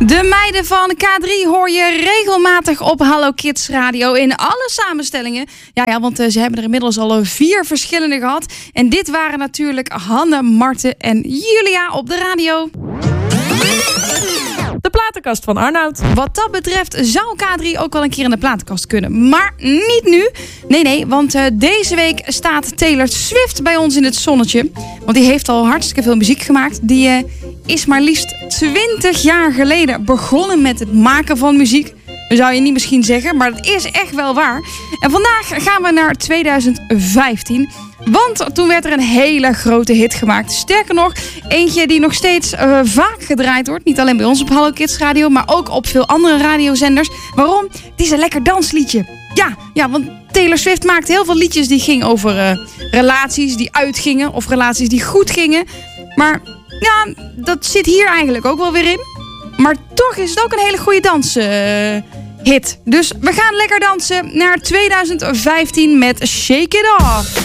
De meiden van K3 hoor je regelmatig op Hallo Kids Radio in alle samenstellingen. Ja, want ze hebben er inmiddels al 4 verschillende gehad. En dit waren natuurlijk Hanne, Marten en Julia op de radio. De platenkast van Arnoud. Wat dat betreft zou K3 ook wel een keer in de platenkast kunnen. Maar niet nu. Nee, want deze week staat Taylor Swift bij ons in het zonnetje. Want die heeft al hartstikke veel muziek gemaakt. Die is maar liefst 20 jaar geleden begonnen met het maken van muziek. Dat zou je niet misschien zeggen, maar dat is echt wel waar. En vandaag gaan we naar 2015... Want toen werd er een hele grote hit gemaakt. Sterker nog, eentje die nog steeds vaak gedraaid wordt. Niet alleen bij ons op Hallo Kids Radio, maar ook op veel andere radiozenders. Waarom? Het is een lekker dansliedje. Ja, want Taylor Swift maakte heel veel liedjes die gingen over relaties die uitgingen. Of relaties die goed gingen. Maar ja, dat zit hier eigenlijk ook wel weer in. Maar toch is het ook een hele goede danshit. Dus we gaan lekker dansen naar 2015 met Shake It Off.